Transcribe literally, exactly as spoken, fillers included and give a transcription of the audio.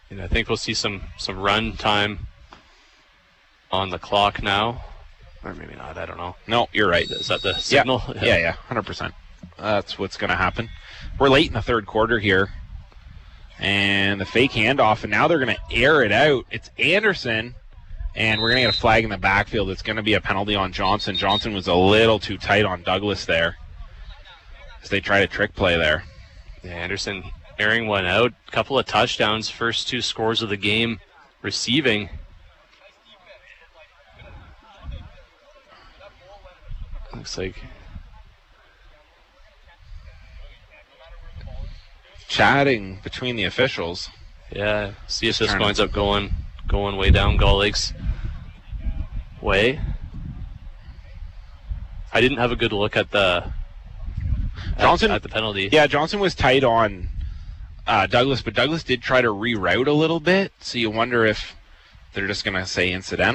And I think we'll see some, some run time on the clock now. Or maybe not, I don't know. No, you're right. Is that the signal? Yeah, yeah, yeah, one hundred percent. That's what's going to happen. We're late in the third quarter here. And the fake handoff, and now they're going to air it out. It's Anderson, and we're going to get a flag in the backfield. It's going to be a penalty on Johnson. Johnson was a little too tight on Douglas there as they try to trick play there. Yeah, Anderson airing one out. A couple of touchdowns, first two scores of the game receiving. Looks like chatting between the officials. Yeah, see if Just this winds up going going way down Gull Lake's way. I didn't have a good look at the Johnson at, at the penalty. Yeah, Johnson was tight on uh, Douglas, but Douglas did try to reroute a little bit, so you wonder if they're just going to say incidental.